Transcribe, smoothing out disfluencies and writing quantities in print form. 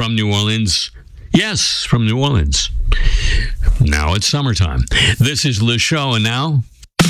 from New Orleans. Yes, from New Orleans. Now it's summertime. This is Le Show, and now